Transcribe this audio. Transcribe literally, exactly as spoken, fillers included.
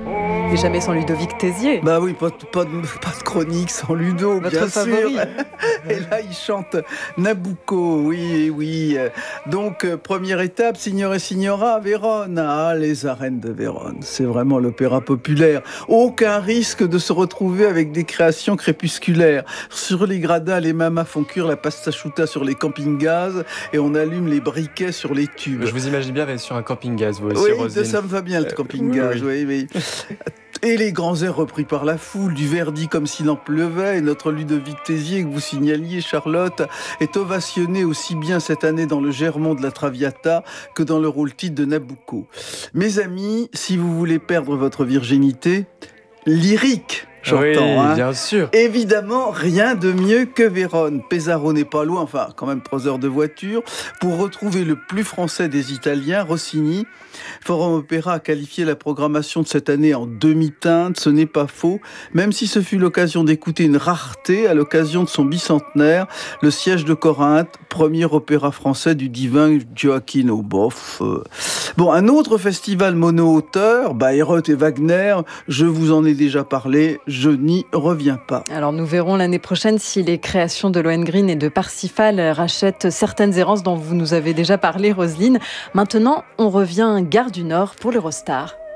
Et jamais sans Ludovic Tézier. Bah oui, pas, pas, de, pas de chronique sans Ludo, Votre bien favori. sûr. Et là, il chante Nabucco, oui, oui. Donc, première étape, Signore et Signora à Vérone. Ah, les arènes de Vérone, c'est vraiment l'opéra populaire. Aucun risque de se retrouver avec des créations crépusculaires. Sur les gradins, les mamas font cuire la pasta asciutta sur les camping-gaz et on allume les briquets sur les tubes. Je vous imagine bien aller sur un camping-gaz, vous aussi, Oui, Roselyne. ça me va bien, le camping-gaz, oui, oui, oui. Et les grands airs repris par la foule, du Verdi comme s'il en pleuvait, et notre Ludovic Tézier, que vous signaliez, Charlotte, est ovationné aussi bien cette année dans le Germont de la Traviata que dans le rôle-titre de Nabucco. Mes amis, si vous voulez perdre votre virginité, lyrique, j'entends. Oui, hein. bien sûr. Évidemment, rien de mieux que Vérone. Pesaro n'est pas loin, enfin, quand même trois heures de voiture, pour retrouver le plus français des Italiens, Rossini. Forum Opéra a qualifié la programmation de cette année en demi-teinte, ce n'est pas faux, même si ce fut l'occasion d'écouter une rareté à l'occasion de son bicentenaire, le Siège de Corinthe, premier opéra français du divin Gioacchino. Bof. Bon, un autre festival mono-auteur, Bayreuth et Wagner, je vous en ai déjà parlé, je n'y reviens pas. Alors nous verrons l'année prochaine si les créations de Lohengrin et de Parsifal rachètent certaines errances dont vous nous avez déjà parlé, Roselyne. Maintenant, on revient Gare du Nord pour l'Eurostar.